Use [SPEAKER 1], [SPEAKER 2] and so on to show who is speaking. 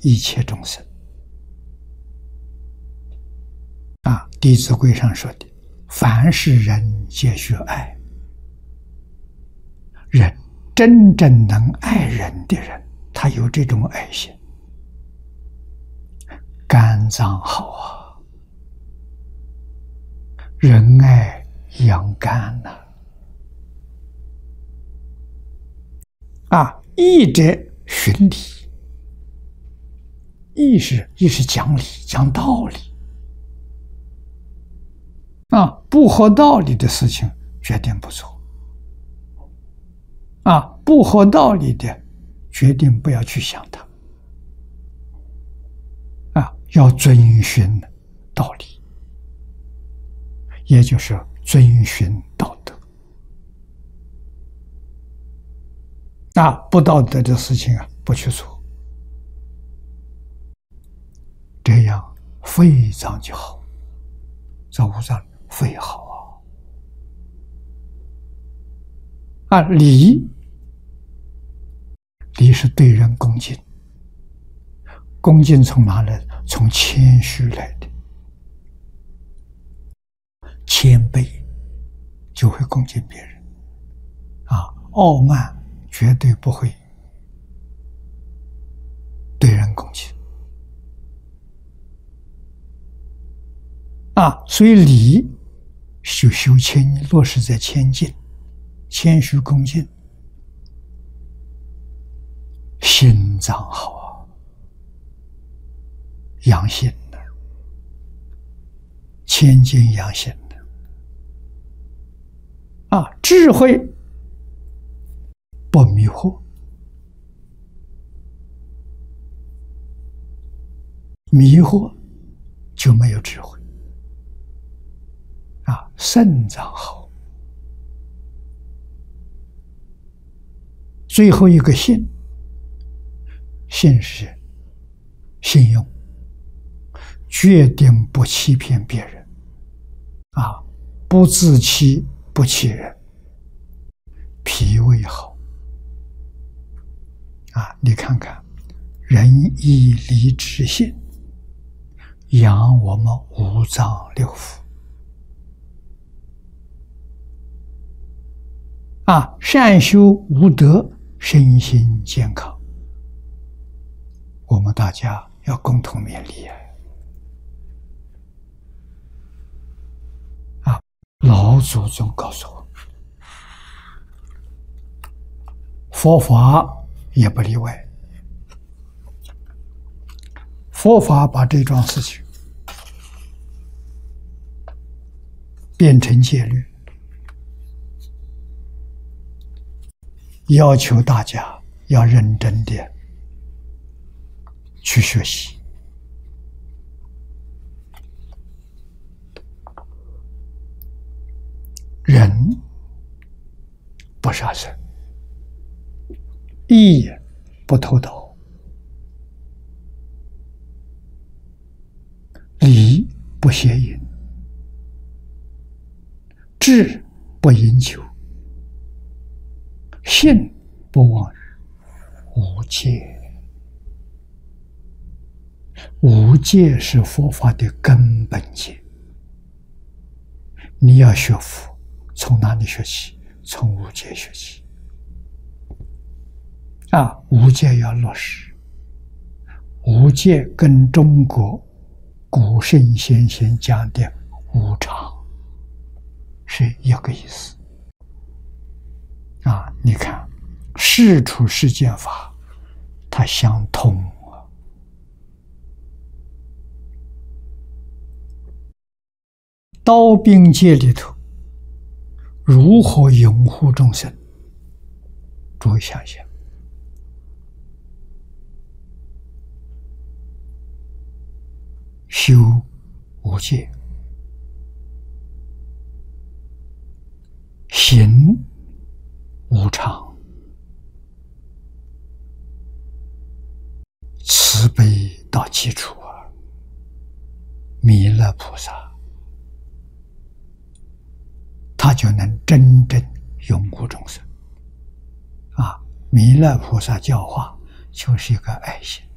[SPEAKER 1] 一切众生。《弟子规》上说的：“凡是人皆须爱。”人真正能爱人的人，他有这种爱心，肝脏好啊，仁爱养肝呐。义者循礼，义是讲理、讲道理。不合道理的事情决定不做。不合道理的决定不要去想它。要遵循道理，也就是遵循道德。不道德的事情不去做，这样肺脏就好。在五脏肺好礼是对人恭敬，恭敬从哪来？从谦虚来的，谦卑就会恭敬别人，傲慢绝对不会对人恭敬。所以礼修谦，落实在谦敬、谦虚恭敬，心脏好养心的，谦敬养心的。智慧不迷惑，迷惑就没有智慧。肾脏好，最后一个信是信用，决定不欺骗别人，不自欺不欺人，脾胃好。你看看，仁义礼智信，养我们五脏六腑。善修无德，身心健康。我们大家要共同勉励老祖宗告诉我，佛法也不例外。佛法把这桩事情变成戒律，要求大家要认真的去学习。人不杀生，义不偷盗，礼不邪淫，智不淫求，信不妄语，无戒。无戒是佛法的根本戒。你要学佛，从哪里学起？从无戒学起。无戒要落实。无戒跟中国古圣先贤讲的无常是一个意思。你看世出世间法，它相通。刀兵戒里头如何拥护众生？诸位想想，修无戒，行无常，慈悲到基础弥勒菩萨他就能真正拥护众生。弥勒菩萨教化就是一个爱心。